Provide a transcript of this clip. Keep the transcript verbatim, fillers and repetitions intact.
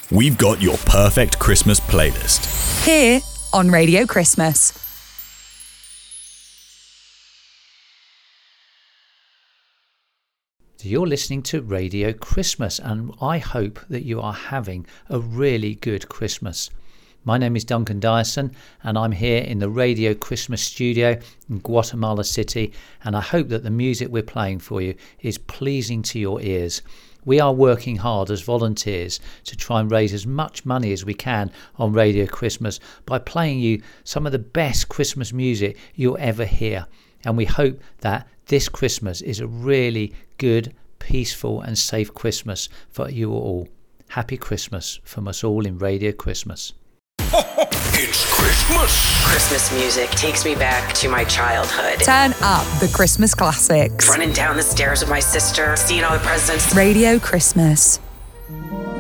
we've got your perfect Christmas playlist. Here on Radio Christmas. You're listening to Radio Christmas, and I hope that you are having a really good Christmas. My name is Duncan Dyson, and I'm here in the Radio Christmas studio in Guatemala City, and I hope that the music we're playing for you is pleasing to your ears. We are working hard as volunteers to try and raise as much money as we can on Radio Christmas by playing you some of the best Christmas music you'll ever hear. And we hope that this Christmas is a really good, peaceful and safe Christmas for you all. Happy Christmas from us all in Radio Christmas. It's Christmas. Christmas music takes me back to my childhood. Turn up the Christmas classics. Running down the stairs with my sister, seeing all the presents. Radio Christmas.